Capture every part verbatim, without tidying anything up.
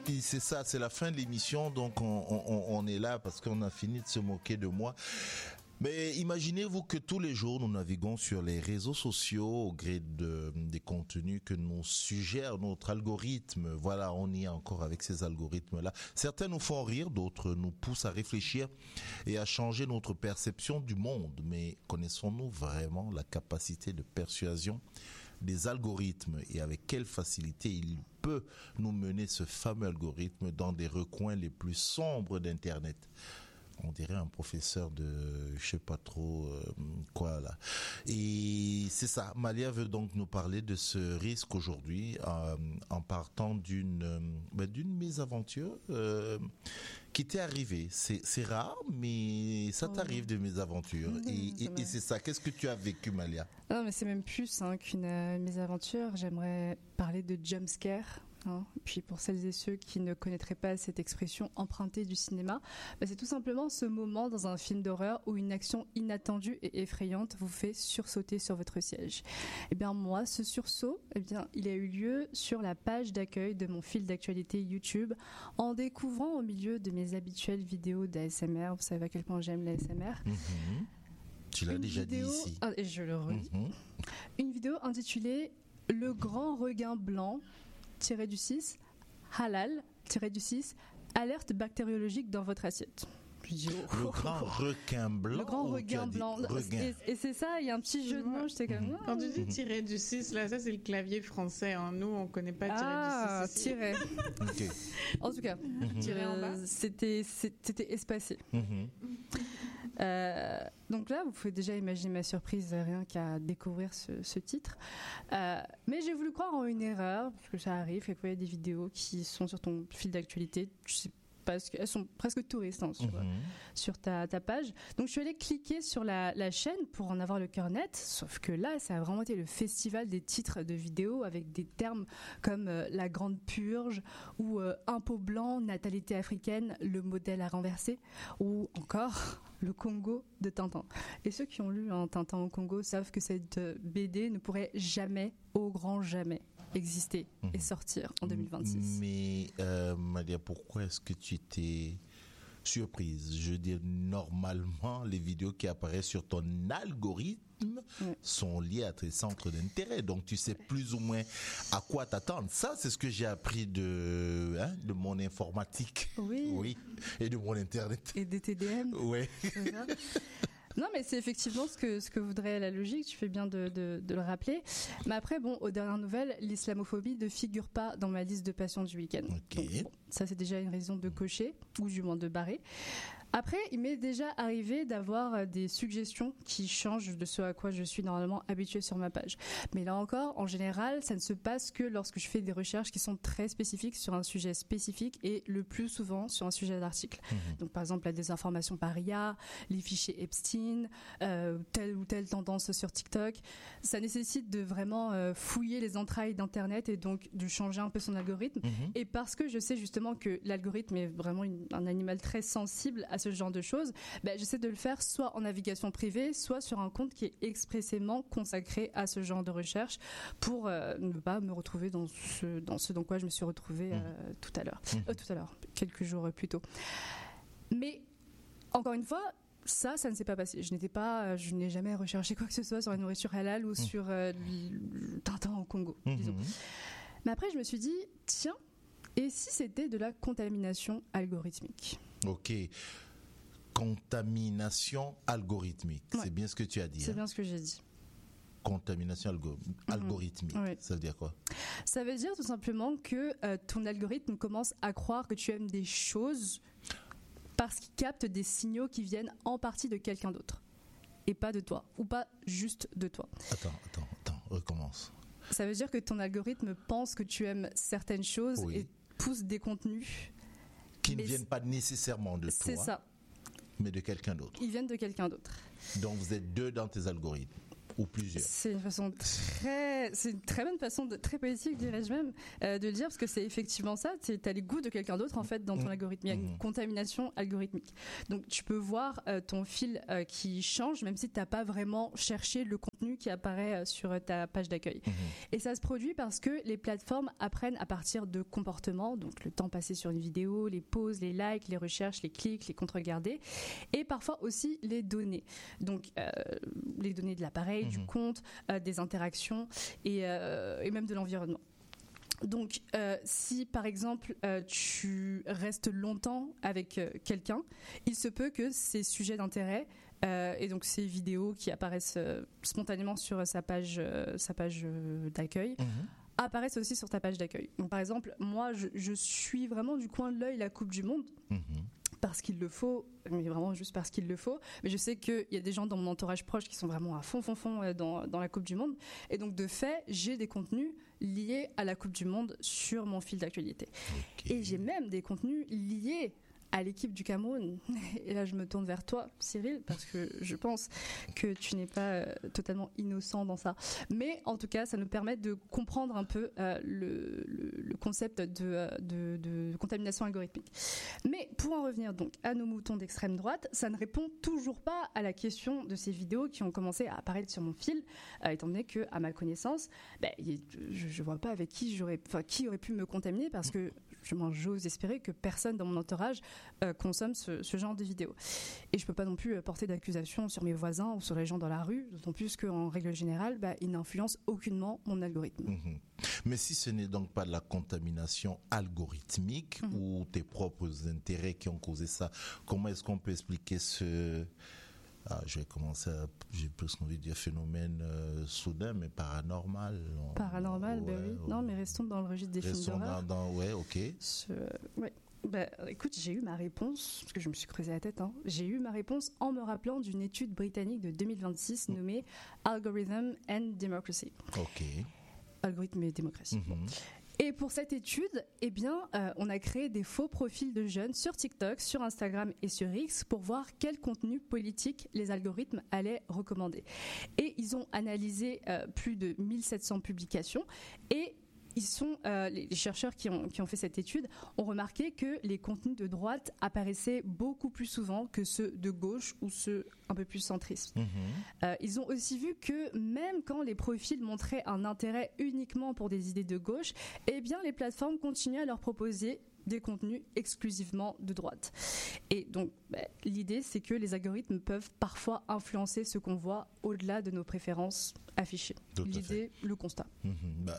puis c'est ça, c'est la fin de l'émission, donc on, on, on est là parce qu'on a fini de se moquer de moi. Mais imaginez-vous que tous les jours, nous naviguons sur les réseaux sociaux au gré de, des contenus que nous suggère notre algorithme. Voilà, on y est encore avec ces algorithmes-là. Certains nous font rire, d'autres nous poussent à réfléchir et à changer notre perception du monde. Mais connaissons-nous vraiment la capacité de persuasion des algorithmes et avec quelle facilité il peut nous mener ce fameux algorithme dans des recoins les plus sombres d'Internet? On dirait un professeur de je sais pas trop euh, quoi là. Et c'est ça, Malia veut donc nous parler de ce risque aujourd'hui euh, en partant d'une euh, ben, d'une mésaventure euh, qui t'est arrivée. C'est, c'est rare, mais ça t'arrive oh. de mésaventures. Mmh, et, et, et c'est ça, qu'est-ce que tu as vécu, Malia? Non, mais c'est même plus hein, qu'une euh, mésaventure. J'aimerais parler de jumpscare. Hein. Puis pour celles et ceux qui ne connaîtraient pas cette expression empruntée du cinéma, bah c'est tout simplement ce moment dans un film d'horreur où une action inattendue et effrayante vous fait sursauter sur votre siège. Et bien moi, ce sursaut, eh bien, il a eu lieu sur la page d'accueil de mon fil d'actualité YouTube en découvrant au milieu de mes habituelles vidéos d'A S M R, vous savez à quel point j'aime l'A S M R. Mmh. Tu l'as une déjà vidéo, dit ici. Ah, et je le redis. Mmh. Une vidéo intitulée « Le grand requin blanc » tiré du six, halal, tiré du six, alerte bactériologique dans votre assiette. Dis, oh, le grand oh, requin blanc. Le grand requin blanc. Requin. Et, et c'est ça, il y a un petit jeu de mots, j'étais comme... Mmh. Quand tu dis tiré du six, là, ça c'est le clavier français. Hein. Nous, on ne connaît pas tiré ah, du six. Ah, tiré. Okay. En tout cas, mmh. tiré en bas. C'était, c'était espacé. Mmh. Euh, donc là, vous pouvez déjà imaginer ma surprise rien qu'à découvrir ce, ce titre. Euh, mais j'ai voulu croire en une erreur, parce que ça arrive, quelquefois il y a des vidéos qui sont sur ton fil d'actualité, je sais parce qu'elles sont presque touristes hein, sur, mmh. sur ta, ta page. Donc je suis allée cliquer sur la, la chaîne pour en avoir le cœur net, sauf que là, ça a vraiment été le festival des titres de vidéos avec des termes comme euh, la grande purge ou euh, impôt blanc, natalité africaine, le modèle à renverser, ou encore le Congo de Tintin. Et ceux qui ont lu un Tintin au Congo savent que cette B D ne pourrait jamais, au grand jamais, exister mmh. et sortir en deux mille vingt-six. Mais euh, Malia, pourquoi est-ce que tu étais surprise? Je veux dire, normalement, les vidéos qui apparaissent sur ton algorithme mmh. sont liées à tes centres d'intérêt, donc tu sais plus ou moins à quoi t'attendre. Ça, c'est ce que j'ai appris de, hein, de mon informatique. Oui. Oui. Et de mon internet. Et des T D M. Oui. C'est ça. Non, mais c'est effectivement ce que, ce que voudrait la logique, tu fais bien de, de, de le rappeler. Mais après, bon, aux dernières nouvelles, l'islamophobie ne figure pas dans ma liste de passions du week-end. Okay. Donc, bon, ça, c'est déjà une raison de cocher, ou du moins de barrer. Après, il m'est déjà arrivé d'avoir des suggestions qui changent de ce à quoi je suis normalement habituée sur ma page. Mais là encore, en général, ça ne se passe que lorsque je fais des recherches qui sont très spécifiques sur un sujet spécifique et le plus souvent sur un sujet d'article. Mmh. Donc, par exemple, la désinformation par I A, les fichiers Epstein, euh, telle ou telle tendance sur TikTok. Ça nécessite de vraiment euh, fouiller les entrailles d'Internet et donc de changer un peu son algorithme. Mmh. Et parce que je sais justement que l'algorithme est vraiment une, un animal très sensible à ce genre de choses, ben, j'essaie de le faire soit en navigation privée, soit sur un compte qui est expressément consacré à ce genre de recherche pour euh, ne pas me retrouver dans ce, dans ce dans quoi je me suis retrouvée euh, mmh. tout à l'heure. Mmh. Euh, tout à l'heure, quelques jours plus tôt. Mais, encore une fois, ça, ça ne s'est pas passé. Je n'étais pas, je n'ai jamais recherché quoi que ce soit sur la nourriture halal ou mmh. sur euh, le Tintin au Congo, mmh. disons. Mais après, je me suis dit, tiens, et si c'était de la contamination algorithmique? Ok. Contamination algorithmique. Ouais. C'est bien ce que tu as dit. C'est hein? bien ce que j'ai dit. Contamination algo- mmh. algorithmique. Oui. Ça veut dire quoi? Ça veut dire tout simplement que euh, ton algorithme commence à croire que tu aimes des choses parce qu'il capte des signaux qui viennent en partie de quelqu'un d'autre et pas de toi, ou pas juste de toi. Attends, attends, attends, recommence. Ça veut dire que ton algorithme pense que tu aimes certaines choses oui. et pousse des contenus qui ne viennent pas nécessairement de toi. C'est ça. Mais de quelqu'un d'autre. Ils viennent de quelqu'un d'autre. Donc vous êtes deux dans tes algorithmes. Ou plusieurs. C'est une façon très, c'est une très bonne façon, de, très poétique dirais-je même, euh, de le dire parce que c'est effectivement ça. Tu as les goûts de quelqu'un d'autre en fait dans ton mmh. algorithme. Il y a une contamination algorithmique. Donc tu peux voir euh, ton fil euh, qui change même si tu n'as pas vraiment cherché le contenu contenu qui apparaît sur ta page d'accueil. Mmh. Et ça se produit parce que les plateformes apprennent à partir de comportements, donc le temps passé sur une vidéo, les pauses, les likes, les recherches, les clics, les contre-regardés, et parfois aussi les données. Donc euh, les données de l'appareil, mmh. du compte, euh, des interactions et, euh, et même de l'environnement. Donc, euh, si par exemple euh, tu restes longtemps avec euh, quelqu'un, il se peut que ces sujets d'intérêt euh, et donc ces vidéos qui apparaissent euh, spontanément sur sa page, euh, sa page euh, d'accueil, mmh. apparaissent aussi sur ta page d'accueil. Donc, par exemple, moi, je, je suis vraiment du coin de l'œil la Coupe du Monde. Mmh. Parce qu'il le faut, mais vraiment juste parce qu'il le faut. Mais je sais qu'il y a des gens dans mon entourage proche qui sont vraiment à fond, fond, fond dans, dans la Coupe du Monde. Et donc, de fait, j'ai des contenus liés à la Coupe du Monde sur mon fil d'actualité. Okay. Et j'ai même des contenus liés à l'équipe du Cameroun. Et là, je me tourne vers toi, Cyril, parce que je pense que tu n'es pas euh, totalement innocent dans ça. Mais en tout cas, ça nous permet de comprendre un peu euh, le, le, le concept de, de, de contamination algorithmique. Mais pour en revenir donc à nos moutons d'extrême droite, ça ne répond toujours pas à la question de ces vidéos qui ont commencé à apparaître sur mon fil, euh, étant donné que, à ma connaissance, bah, je ne vois pas avec qui j'aurais, enfin, qui aurait pu me contaminer, parce que je m'en j'ose espérer que personne dans mon entourage euh, consomme ce, ce genre de vidéos. Et je ne peux pas non plus porter d'accusation sur mes voisins ou sur les gens dans la rue, d'autant plus qu'en règle générale, bah, ils n'influencent aucunement mon algorithme. Mmh. Mais si ce n'est donc pas de la contamination algorithmique mmh. ou tes propres intérêts qui ont causé ça, comment est-ce qu'on peut expliquer ce... Ah, je vais commencer à, j'ai presque envie de dire phénomène euh, soudain, mais paranormal. Paranormal, ouais, ben oui. Ouais. Non, mais restons dans le registre des restons films d'horreur. Dans, dans, ouais, ok. Je, ouais. Bah, écoute, j'ai eu ma réponse, parce que je me suis creusé la tête, hein. J'ai eu ma réponse en me rappelant d'une étude britannique de deux mille vingt-six nommée Algorithm and Democracy. Ok. Algorithme et démocratie. Mm-hmm. Bon. Et pour cette étude, eh bien, euh, on a créé des faux profils de jeunes sur TikTok, sur Instagram et sur X pour voir quel contenu politique les algorithmes allaient recommander. Et ils ont analysé euh, plus de mille sept cents publications et Ils sont, euh, les chercheurs qui ont, qui ont fait cette étude ont remarqué que les contenus de droite apparaissaient beaucoup plus souvent que ceux de gauche ou ceux un peu plus centristes. Mmh. Euh, ils ont aussi vu que même quand les profils montraient un intérêt uniquement pour des idées de gauche, eh bien les plateformes continuaient à leur proposer des contenus exclusivement de droite. Et donc, bah, l'idée, c'est que les algorithmes peuvent parfois influencer ce qu'on voit au-delà de nos préférences affichées. Tout l'idée, le constat. Mmh, bah,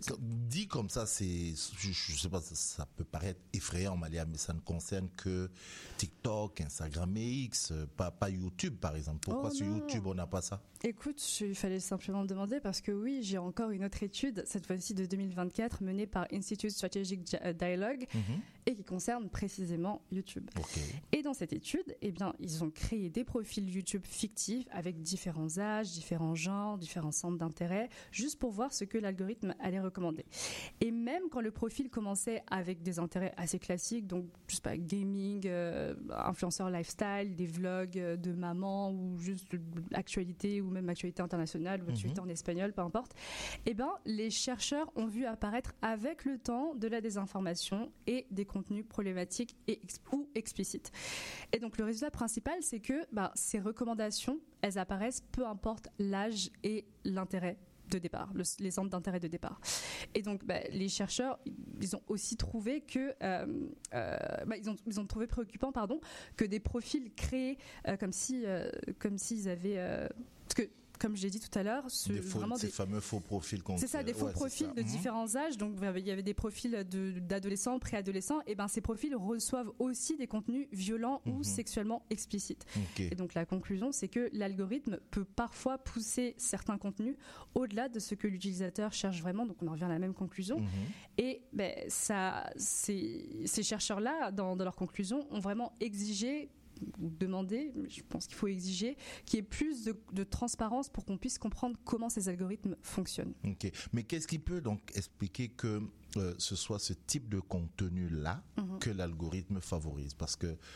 dit comme ça, c'est, je, je sais pas, ça, ça peut paraître effrayant, Malia, mais ça ne concerne que TikTok, Instagram et X, pas, pas YouTube, par exemple. Pourquoi oh sur YouTube, on n'a pas ça? Écoute, il fallait simplement me demander parce que oui, j'ai encore une autre étude, cette fois-ci de deux mille vingt-quatre, menée par Institute Strategic Dialogue, mmh. et qui concerne précisément YouTube. Okay. Et dans cette étude, eh bien, ils ont créé des profils YouTube fictifs avec différents âges, différents genres, différents centres d'intérêt, juste pour voir ce que l'algorithme allait recommander. Et même quand le profil commençait avec des intérêts assez classiques, donc je sais pas, gaming, euh, influenceur lifestyle, des vlogs de maman ou juste actualité ou même actualité internationale ou actualité mm-hmm. en espagnol, peu importe, eh ben, les chercheurs ont vu apparaître avec le temps de la désinformation et des contenus problématiques et ex- ou explicites. Et donc le résultat principal, c'est que bah, ces recommandations, elles apparaissent peu importe l'âge et l'intérêt de départ, le, les centres d'intérêt de départ. Et donc, bah, les chercheurs, ils ont aussi trouvé que, euh, euh, bah, ils ont, ils ont trouvé préoccupant, pardon, que des profils créés euh, comme si, euh, comme s'ils avaient, euh, parce que comme j'ai dit tout à l'heure, ce, des faux, vraiment ces des, fameux faux profils. C'est ça, des faux ouais, profils de mmh. différents âges. Donc, il y avait des profils de, d'adolescents, préadolescents. Et ben, ces profils reçoivent aussi des contenus violents mmh. ou sexuellement explicites. Okay. Et donc, la conclusion, c'est que l'algorithme peut parfois pousser certains contenus au-delà de ce que l'utilisateur cherche vraiment. Donc, on en revient à la même conclusion. Mmh. Et ben, ça, ces, ces chercheurs-là, dans, dans leur conclusion, ont vraiment exigé ou demander, je pense qu'il faut exiger qu'il y ait plus de, de transparence pour qu'on puisse comprendre comment ces algorithmes fonctionnent. Ok, mais qu'est-ce qui peut donc expliquer que euh, ce soit ce type de contenu-là mm-hmm. que l'algorithme favorise? Parce que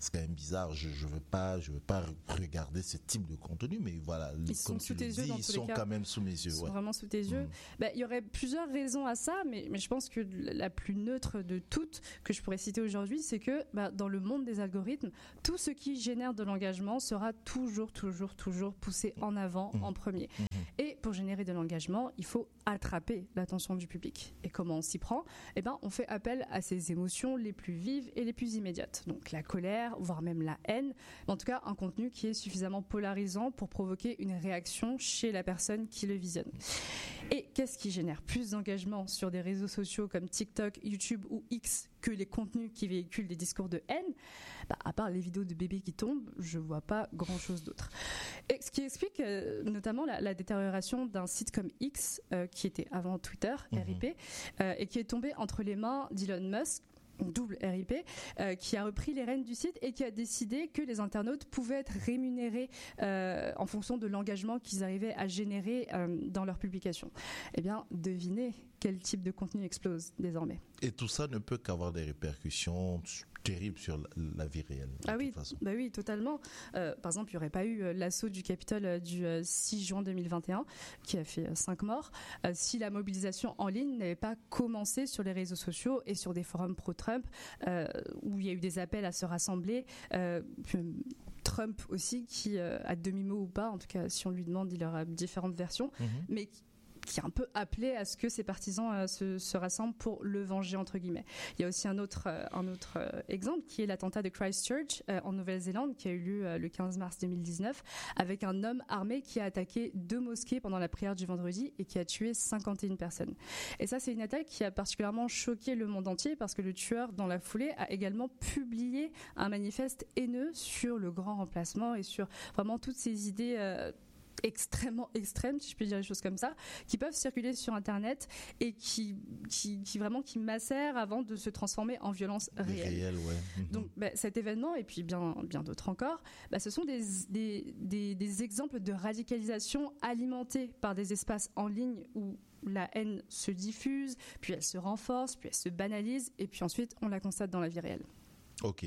c'est quand même bizarre. Je, je veux pas, je veux pas regarder ce type de contenu, mais voilà, ils comme sont tu sous le tes dis, yeux dans ils tous les sont cas. quand même sous mes yeux. Ils sont Ouais. vraiment sous tes yeux. Mm. Ben, il y aurait plusieurs raisons à ça, mais, mais je pense que la plus neutre de toutes que je pourrais citer aujourd'hui, c'est que ben, dans le monde des algorithmes, tout ce qui génère de l'engagement sera toujours, toujours, toujours poussé en avant Mm. en premier. Mm. Et pour générer de l'engagement, il faut attraper l'attention du public. Et comment on s'y prend ? Eh ben, on fait appel à ses émotions les plus vives et les plus immédiates. Donc la colère, voire même la haine. En tout cas, un contenu qui est suffisamment polarisant pour provoquer une réaction chez la personne qui le visionne. Et qu'est-ce qui génère plus d'engagement sur des réseaux sociaux comme TikTok, YouTube ou X que les contenus qui véhiculent des discours de haine ? Bah, à part les vidéos de bébés qui tombent, je vois pas grand-chose d'autre. Et ce qui explique euh, notamment la, la détérioration d'un site comme X, euh, qui était avant Twitter, Mmh. R I P, euh, et qui est tombé entre les mains d'Elon Musk, double R I P, euh, qui a repris les rênes du site et qui a décidé que les internautes pouvaient être rémunérés euh, en fonction de l'engagement qu'ils arrivaient à générer euh, dans leurs publications. Eh bien, devinez quel type de contenu explose désormais. Et tout ça ne peut qu'avoir des répercussions terribles sur la, la vie réelle. De Ah toute oui, façon. bah oui, totalement. Euh, par exemple, il n'y aurait pas eu euh, l'assaut du Capitole euh, du euh, six juin deux mille vingt et un, qui a fait euh, cinq morts, euh, si la mobilisation en ligne n'avait pas commencé sur les réseaux sociaux et sur des forums pro-Trump, euh, où il y a eu des appels à se rassembler. Euh, puis, Trump aussi, qui, euh, à demi-mot ou pas, en tout cas, si on lui demande, il aura différentes versions, Mhm. mais qui qui est un peu appelé à ce que ses partisans euh, se, se rassemblent pour le venger, entre guillemets. Il y a aussi un autre, euh, un autre euh, exemple qui est l'attentat de Christchurch euh, en Nouvelle-Zélande qui a eu lieu euh, le quinze mars deux mille dix-neuf avec un homme armé qui a attaqué deux mosquées pendant la prière du vendredi et qui a tué cinquante et une personnes. Et ça, c'est une attaque qui a particulièrement choqué le monde entier parce que le tueur, dans la foulée, a également publié un manifeste haineux sur le grand remplacement et sur vraiment toutes ces idées euh, extrêmement extrêmes, si je peux dire les choses comme ça, qui peuvent circuler sur Internet et qui, qui, qui vraiment qui macèrent avant de se transformer en violence réelle. Réel, ouais. Mhm. Donc bah, cet événement, et puis bien, bien d'autres encore, bah, ce sont des, des, des, des exemples de radicalisation alimentés par des espaces en ligne où la haine se diffuse, puis elle se renforce, puis elle se banalise, et puis ensuite on la constate dans la vie réelle. Ok.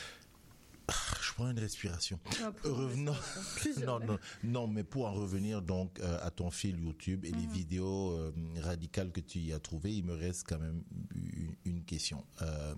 Je prends une respiration. Ah, Revenons. Plusieurs, Non, non, non, mais pour en revenir donc euh, à ton fil YouTube et les Mhm. vidéos euh, radicales que tu y as trouvées, il me reste quand même une, une question. Euh,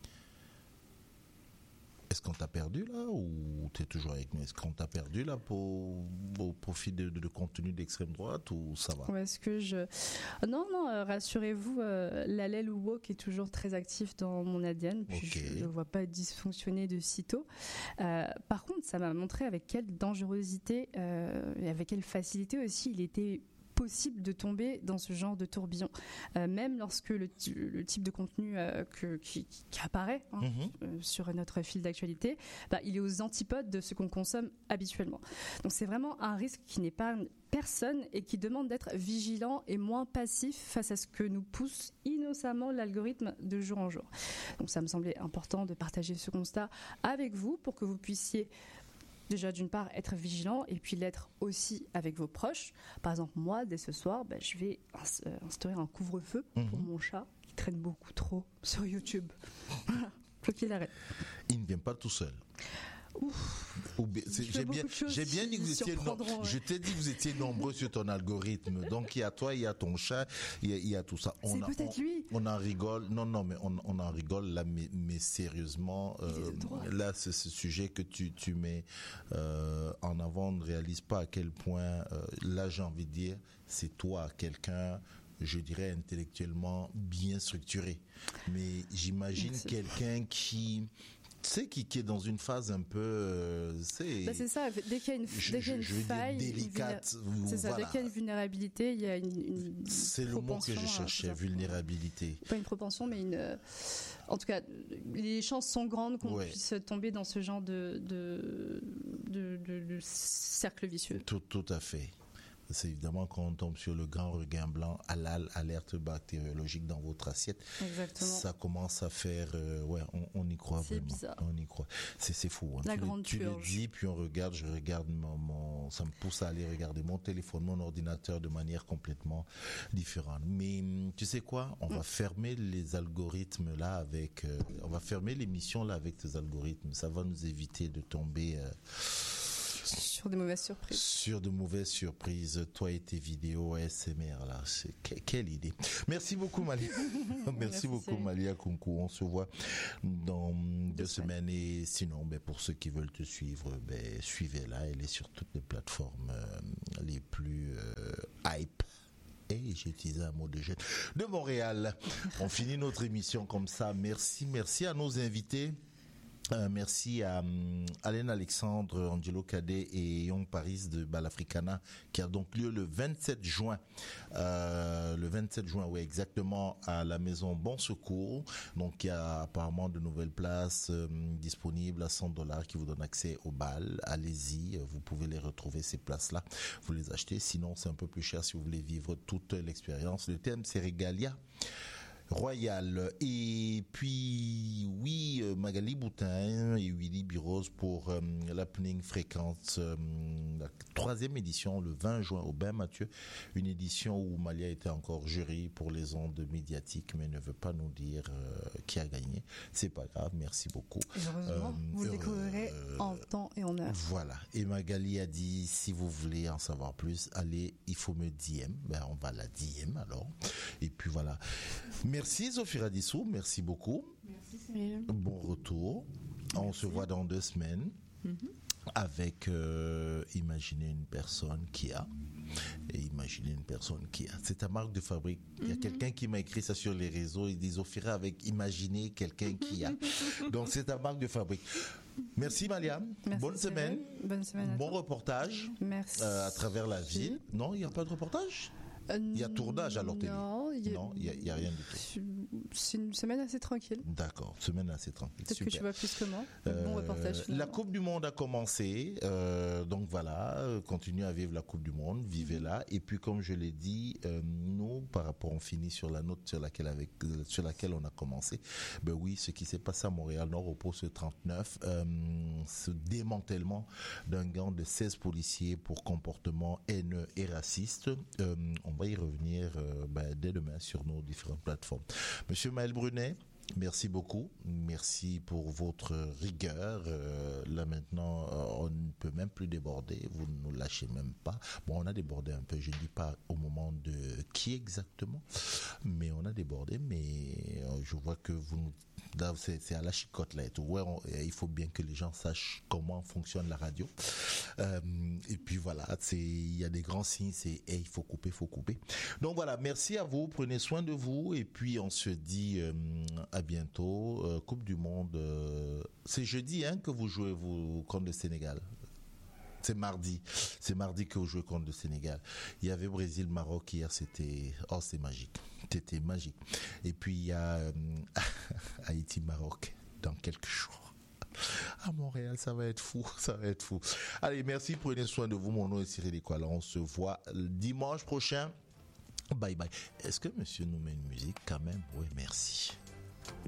est-ce qu'on t'a perdu là ou tu es toujours avec nous? Est-ce qu'on t'a perdu là pour, au profit de, de, de contenu d'extrême droite ou ça va? Ou est-ce que je... Non, non, euh, rassurez-vous, euh, l'allèle woke est toujours très actif dans mon A D N, puis Ok. je ne vois pas dysfonctionner de sitôt. Euh, par contre, ça m'a montré avec quelle dangerosité euh, et avec quelle facilité aussi il était possible de tomber dans ce genre de tourbillon, euh, même lorsque le, le type de contenu euh, que, qui, qui apparaît hein, Mhm. euh, sur notre fil d'actualité, bah, il est aux antipodes de ce qu'on consomme habituellement. Donc c'est vraiment un risque qui n'est pas personne et qui demande d'être vigilant et moins passif face à ce que nous pousse innocemment l'algorithme de jour en jour. Donc ça me semblait important de partager ce constat avec vous pour que vous puissiez déjà d'une part être vigilant et puis l'être aussi avec vos proches. Par exemple moi dès ce soir bah, je vais ins- euh, instaurer un couvre-feu Mhm. pour mon chat qui traîne beaucoup trop sur YouTube. Voilà, faut qu'il arrête. Il ne vient pas tout seul. Ou bien- c'est- Je fais J'ai bien, beaucoup de choses j'ai bien dit que vous qui étiez, no- surprendront, ouais. je t'ai dit que vous étiez nombreux sur ton algorithme. Donc il y a toi, il y a ton chat, il y a, il y a tout ça. On C'est a- peut-être on- lui. On en rigole. Non, non, mais on, on en rigole là, mais, mais sérieusement, Il est euh, de droite. là, c'est ce sujet que tu, tu mets euh, en avant. On ne réalise pas à quel point, euh, là, j'ai envie de dire, c'est toi, quelqu'un, je dirais, intellectuellement bien structuré. Mais j'imagine Merci. quelqu'un qui, tu sais, qui, qui est dans une phase un peu, euh, c'est, Bah, c'est ça, dès qu'il y a une, je, dès qu'il y a je- une je vais faille, dire une délicate. ou vulné- c'est ça, voilà. dès qu'il y a une vulnérabilité, il y a une, une C'est le mot que je propension à- cherchais, c'est ça. vulnérabilité. Pas une propension, mais une. euh, En tout cas, les chances sont grandes qu'on Ouais. puisse tomber dans ce genre de, de, de, de- de cercle vicieux. Tout, tout à fait. C'est évidemment quand on tombe sur le grand requin blanc, halal, alerte bactériologique dans votre assiette. Exactement. Ça commence à faire, euh, ouais, on, on y croit c'est vraiment. Bizarre. On y croit. C'est, c'est fou. Hein. La tu grande le, tu le dis, puis on regarde, je regarde mon, mon, ça me pousse à aller regarder mon téléphone, mon ordinateur de manière complètement différente. Mais tu sais quoi? On mm. va fermer les algorithmes là avec, euh, on va fermer l'émission là avec tes algorithmes. Ça va nous éviter de tomber euh, sur des mauvaises surprises. Sur de mauvaises surprises. Toi et tes vidéos A S M R là, c'est que, quelle idée. Merci beaucoup Malia. Merci, Merci beaucoup Malia Kunku. On se voit dans deux, deux semaines. semaines et sinon, ben pour ceux qui veulent te suivre, ben suivez-la. Elle est sur toutes les plateformes euh, les plus euh, hype. Et j'ai utilisé un mot de jet de Montréal. On finit notre émission comme ça. Merci, merci à nos invités. Euh, merci à um, Alain Alexandre, Angelo Cadet et Young Paris de Balafricana qui a donc lieu le vingt-sept juin. Euh, le vingt-sept juin, oui, exactement, à la maison Bon Secours. Donc, il y a apparemment de nouvelles places euh, disponibles à cent dollars qui vous donnent accès au bal. Allez-y, vous pouvez les retrouver, ces places-là. Vous les achetez. Sinon, c'est un peu plus cher si vous voulez vivre toute l'expérience. Le thème, c'est Régalia Royal. Et puis oui, Magali Boutin et Willy Biros pour euh, l'happening fréquente, euh, la troisième édition le vingt juin au Bain Mathieu, une édition où Malia était encore jury pour les ondes médiatiques mais ne veut pas nous dire euh, qui a gagné. C'est pas grave, merci beaucoup. Heureusement, euh, vous le découvrirez euh, en temps et en heure. Voilà, et Magali a dit si vous voulez en savoir plus, allez, il faut me D M, ben on va la D M alors. Et puis voilà. Merci Zofira Dissou, merci beaucoup. Merci Cyril. Bon retour. Merci. On se voit dans deux semaines mm-hmm. avec euh, Imaginez une personne qui a. Et Imaginez une personne qui a. C'est ta marque de fabrique. Mm-hmm. Il y a quelqu'un qui m'a écrit ça sur les réseaux. Il dit Zofira avec Imaginez quelqu'un qui a. Donc c'est ta marque de fabrique. Merci Malia. Merci Bonne semaine. Bonne semaine. Bon reportage. Merci. Euh, à travers la ville. Non, il n'y a pas de reportage? Il y a tournage à l'hôtel. Non, il n'y a, a rien du tout. C'est une semaine assez tranquille. D'accord, semaine assez tranquille. Peut-être que tu vois plus que moi. Euh, bon reportage. La Coupe du Monde a commencé. Euh, donc voilà, continuez à vivre la Coupe du Monde, vivez-la. Et puis comme je l'ai dit, euh, nous, par rapport, on finit sur la note sur laquelle, avec, sur laquelle on a commencé. Ben oui, ce qui s'est passé à Montréal, Nord au poste trente-neuf, euh, ce démantèlement d'un gang de seize policiers pour comportement haineux et raciste. Euh, on va y revenir euh, ben, dès demain sur nos différentes plateformes. Monsieur Maël Brunet, merci beaucoup. Merci pour votre rigueur. Euh, là maintenant, euh, on ne peut même plus déborder. Vous ne nous lâchez même pas. Bon, on a débordé un peu. Je ne dis pas au moment de qui exactement, mais on a débordé. Mais euh, je vois que vous nous Là, c'est, c'est à la chicotte là et tout. Ouais, on, il faut bien que les gens sachent comment fonctionne la radio. Euh, et puis voilà, c'est il y a des grands signes, c'est hey, il faut couper, il faut couper. Donc voilà, merci à vous, prenez soin de vous et puis on se dit euh, à bientôt. Euh, Coupe du Monde, euh, c'est jeudi hein que vous jouez vous contre le Sénégal. C'est mardi, c'est mardi que vous jouez contre le Sénégal. Il y avait Brésil-Maroc hier, c'était oh c'est magique, c'était magique. Et puis il y a euh, Haïti-Maroc dans quelques jours. À Montréal, ça va être fou, ça va être fou. Allez, merci, prenez soin de vous. Mon nom est Cyril Ekwala. On se voit dimanche prochain. Bye bye. Est-ce que monsieur nous met une musique quand même? Oui, merci.